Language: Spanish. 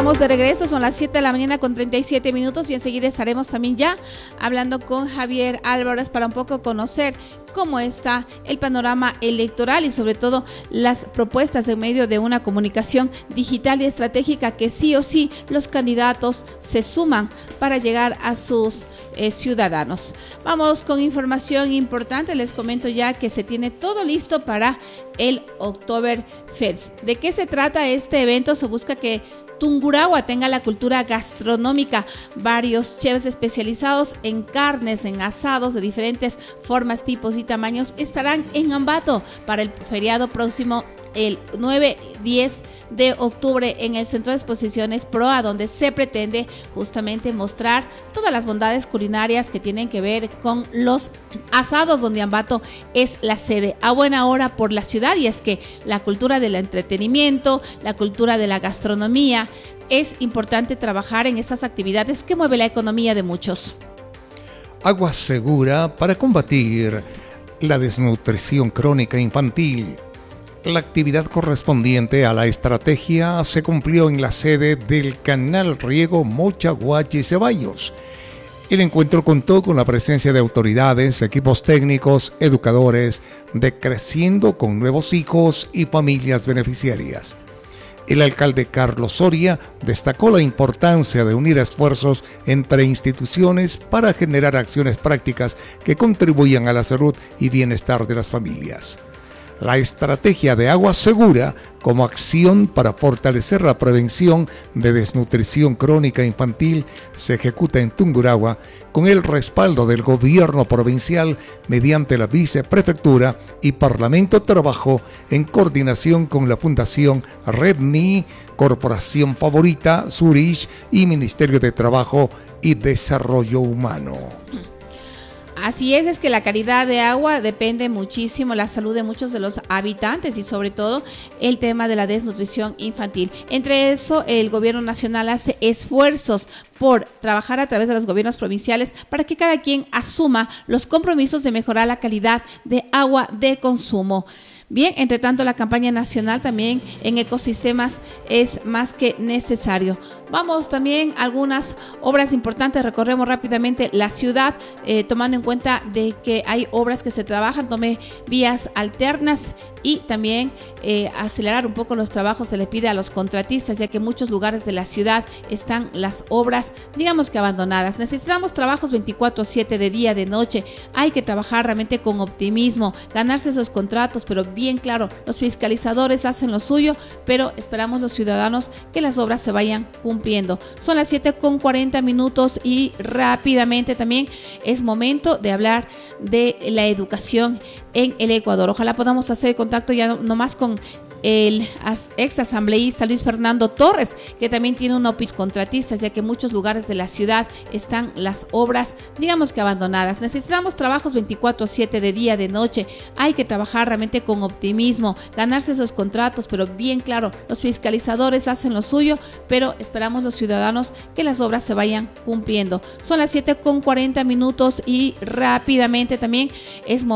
Estamos de regreso, son las 7 de la mañana con 37 minutos y enseguida estaremos también ya hablando con Javier Álvarez para un poco conocer cómo está el panorama electoral y sobre todo las propuestas en medio de una comunicación digital y estratégica que sí o sí los candidatos se suman para llegar a sus ciudadanos. Vamos con información importante, les comento ya que se tiene todo listo para el Oktoberfest. ¿De qué se trata este evento? Se busca que Tungurahua tenga la cultura gastronómica. Varios chefs especializados en carnes, en asados de diferentes formas, tipos y tamaños estarán en Ambato para el feriado próximo el 9-10 de octubre en el Centro de Exposiciones Proa, donde se pretende justamente mostrar todas las bondades culinarias que tienen que ver con los asados, donde Ambato es la sede. A buena hora por la ciudad, y es que la cultura del entretenimiento, la cultura de la gastronomía, es importante trabajar en estas actividades que mueve la economía de muchos. Agua segura para combatir la desnutrición crónica infantil. La actividad correspondiente a la estrategia se cumplió en la sede del Canal Riego Mochaguache Ceballos. El encuentro contó con la presencia de autoridades, equipos técnicos, educadores de Creciendo con Nuevos Hijos y familias beneficiarias. El alcalde Carlos Soria destacó la importancia de unir esfuerzos entre instituciones para generar acciones prácticas que contribuyan a la salud y bienestar de las familias. La estrategia de agua segura como acción para fortalecer la prevención de desnutrición crónica infantil se ejecuta en Tungurahua con el respaldo del gobierno provincial mediante la viceprefectura y Parlamento Trabajo en coordinación con la Fundación RedNi, Corporación Favorita, Zurich y Ministerio de Trabajo y Desarrollo Humano. Así es que la calidad de agua depende muchísimo la salud de muchos de los habitantes y sobre todo el tema de la desnutrición infantil. Entre eso, el gobierno nacional hace esfuerzos por trabajar a través de los gobiernos provinciales para que cada quien asuma los compromisos de mejorar la calidad de agua de consumo. Bien, entre tanto, la campaña nacional también en ecosistemas es más que necesario. Vamos también a algunas obras importantes, recorremos rápidamente la ciudad, tomando en cuenta de que hay obras que se trabajan, tomé vías alternas y también acelerar un poco los trabajos se le pide a los contratistas, ya que en muchos lugares de la ciudad están las obras, digamos que abandonadas. Necesitamos trabajos 24/7 de día, de noche, hay que trabajar realmente con optimismo, ganarse esos contratos, pero bien claro, los fiscalizadores hacen lo suyo, pero esperamos los ciudadanos que las obras se vayan cumpliendo. Son las 7:40 y rápidamente también es momento de hablar de la educación en el Ecuador. Ojalá podamos hacer contacto ya nomás con el ex asambleísta Luis Fernando Torres, que también tiene un OPIS contratistas, ya que en muchos lugares de la ciudad están las obras, digamos que abandonadas. Necesitamos trabajos 24/7 de día, de noche, hay que trabajar realmente con optimismo, ganarse esos contratos, pero bien claro, los fiscalizadores hacen lo suyo, pero esperamos los ciudadanos que las obras se vayan cumpliendo. Son las 7:40 y rápidamente también es momento